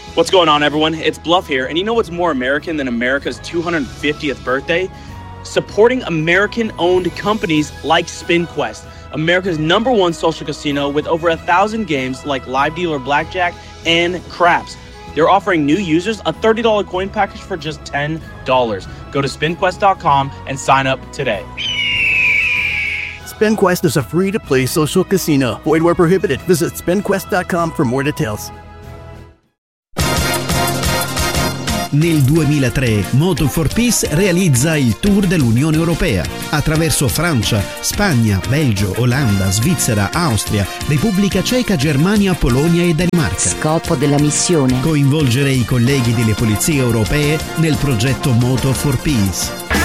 What's going on, everyone? It's Bluff here, and you know what's more American than America's 250th birthday? Supporting American-owned companies like SpinQuest, America's #1 social casino with over 1,000 games like live dealer blackjack and craps. They're offering new users a $30 coin package for just $10. Go to spinquest.com and sign up today. SpinQuest is a free-to-play social casino. Void where prohibited. Visit spinquest.com for more details. Nel 2003 Moto for Peace realizza il tour dell'Unione Europea attraverso Francia, Spagna, Belgio, Olanda, Svizzera, Austria, Repubblica Ceca, Germania, Polonia e Danimarca. Scopo della missione: coinvolgere i colleghi delle polizie europee nel progetto Moto for Peace.